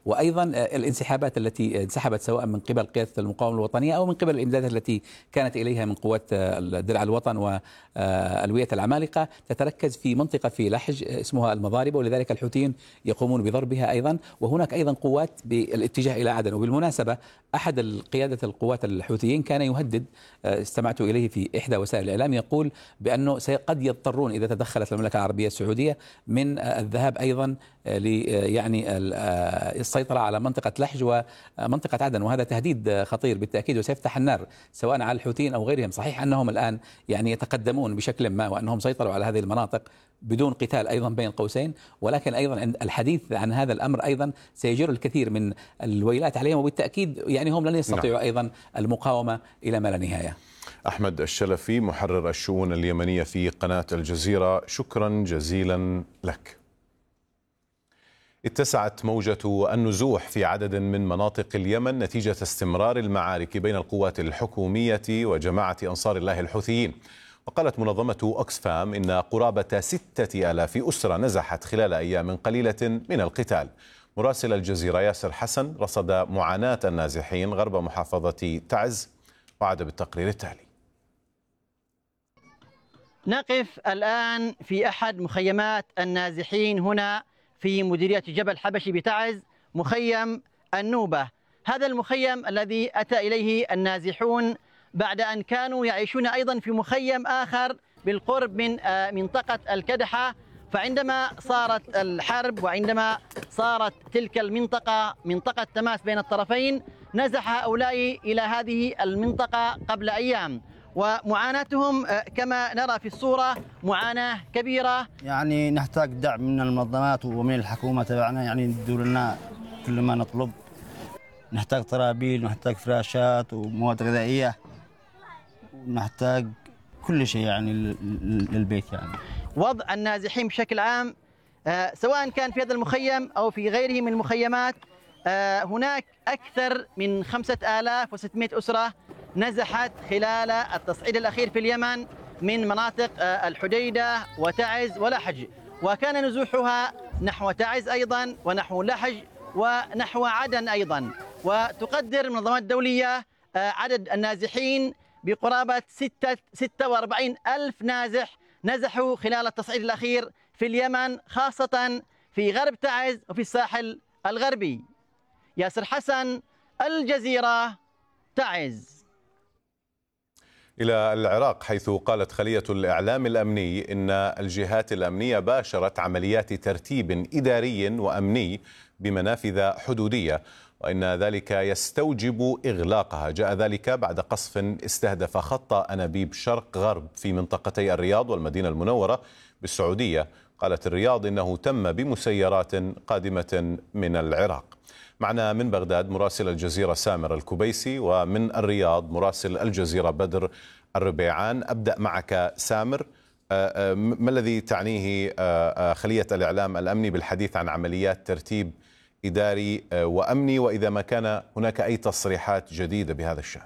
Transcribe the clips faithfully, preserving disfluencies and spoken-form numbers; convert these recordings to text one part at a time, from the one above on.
وأيضا الانسحابات التي انسحبت سواء من قبل قيادة المقاومة الوطنية أو من قبل الإمدادات التي كانت إليها من قوات درع الوطن وألوية العمالقة تتركز في منطقة في لحج اسمها المضاربة، ولذلك الحوثيين يقومون بضربها أيضا. وهناك أيضا قوات بالاتجاه إلى عدن. وبالمناسبة أحد القيادة القوات الحوثيين كان يهدد، استمعت إليه في إحدى وسائل الإعلام، يقول بأنه قد يضطرون إذا تدخلت المملكة العربية السعودية من الذهاب أيضا ل يعني السيطرة على منطقة لحج ومنطقة عدن، وهذا تهديد خطير بالتأكيد وسيفتح النار سواء على الحوثيين أو غيرهم. صحيح أنهم الآن يعني يتقدمون بشكل ما وأنهم سيطروا على هذه المناطق بدون قتال أيضا بين قوسين، ولكن أيضا الحديث عن هذا الأمر أيضا سيجر الكثير من الويلات عليهم، وبالتأكيد يعني هم لن يستطيعوا أيضا المقاومة إلى ما لا نهاية. أحمد الشلفي محرر الشؤون اليمنية في قناة الجزيرة، شكرا جزيلا لك. اتسعت موجة النزوح في عدد من مناطق اليمن نتيجة استمرار المعارك بين القوات الحكومية وجماعة أنصار الله الحوثيين. وقالت منظمة أوكسفام إن قرابة ستة آلاف أسرة نزحت خلال أيام قليلة من القتال. مراسل الجزيرة ياسر حسن رصد معاناة النازحين غرب محافظة تعز وعاد بالتقرير التالي. نقف الآن في أحد مخيمات النازحين هنا في مديرية جبل حبشي بتعز، مخيم النوبة. هذا المخيم الذي أتى إليه النازحون بعد أن كانوا يعيشون أيضا في مخيم آخر بالقرب من منطقة الكدحة، فعندما صارت الحرب وعندما صارت تلك المنطقة منطقة تماس بين الطرفين نزح هؤلاء إلى هذه المنطقة قبل أيام، ومعاناتهم كما نرى في الصورة معاناة كبيرة. يعني نحتاج دعم من المنظمات ومن الحكومة تبعنا، يعني يدوا لنا كل ما نطلب. نحتاج طرابيل ونحتاج فراشات ومواد غذائية ونحتاج كل شيء يعني للبيت. يعني وضع النازحين بشكل عام سواء كان في هذا المخيم أو في غيره من المخيمات، هناك أكثر من خمسة آلاف وستمائة أسرة نزحت خلال التصعيد الأخير في اليمن من مناطق الحديدة وتعز ولحج، وكان نزوحها نحو تعز أيضا ونحو لحج ونحو عدن أيضا. وتقدر المنظمات الدولية عدد النازحين بقرابة ستة وأربعين ألف نازح نزحوا خلال التصعيد الأخير في اليمن، خاصة في غرب تعز وفي الساحل الغربي. ياسر حسن، الجزيرة، تعز. إلى العراق، حيث قالت خلية الإعلام الأمني إن الجهات الأمنية باشرت عمليات ترتيب إداري وأمني بمنافذ حدودية، وإن ذلك يستوجب إغلاقها. جاء ذلك بعد قصف استهدف خط أنابيب شرق غرب في منطقتي الرياض والمدينة المنورة بالسعودية. قالت الرياض إنه تم بمسيرات قادمة من العراق. معنا من بغداد مراسل الجزيرة سامر الكبيسي، ومن الرياض مراسل الجزيرة بدر الربيعان. أبدأ معك سامر، ما الذي تعنيه خلية الإعلام الأمني بالحديث عن عمليات ترتيب إداري وأمني، وإذا ما كان هناك أي تصريحات جديدة بهذا الشأن؟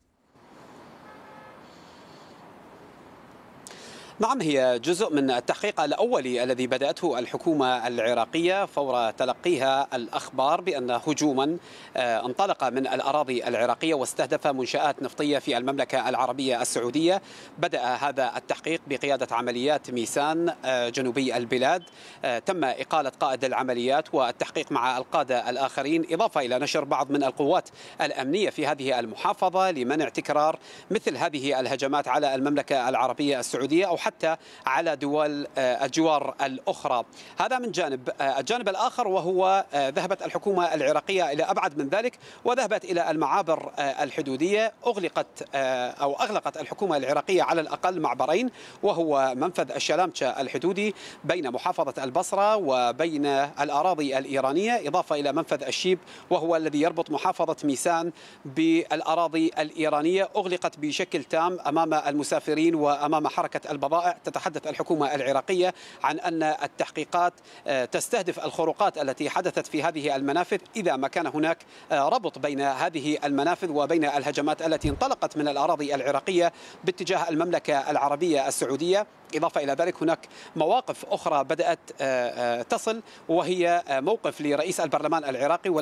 نعم، هي جزء من التحقيق الأولي الذي بدأته الحكومة العراقية فور تلقيها الأخبار بأن هجوما انطلق من الأراضي العراقية واستهدف منشآت نفطية في المملكة العربية السعودية. بدأ هذا التحقيق بقيادة عمليات ميسان جنوبي البلاد. تم إقالة قائد العمليات والتحقيق مع القادة الآخرين، إضافة إلى نشر بعض من القوات الأمنية في هذه المحافظة لمنع تكرار مثل هذه الهجمات على المملكة العربية السعودية أو حتى على دول الجوار الأخرى. هذا من جانب. الجانب الآخر وهو ذهبت الحكومة العراقية إلى أبعد من ذلك وذهبت إلى المعابر الحدودية. أغلقت أو أغلقت الحكومة العراقية على الأقل معبرين، وهو منفذ الشلامشة الحدودي بين محافظة البصرة وبين الأراضي الإيرانية، إضافة إلى منفذ الشيب وهو الذي يربط محافظة ميسان بالأراضي الإيرانية. أغلقت بشكل تام أمام المسافرين وأمام حركة البضائع. تتحدث الحكومة العراقية عن أن التحقيقات تستهدف الخروقات التي حدثت في هذه المنافذ إذا ما كان هناك ربط بين هذه المنافذ وبين الهجمات التي انطلقت من الأراضي العراقية باتجاه المملكة العربية السعودية. إضافة إلى ذلك هناك مواقف أخرى بدأت تصل، وهي موقف لرئيس البرلمان العراقي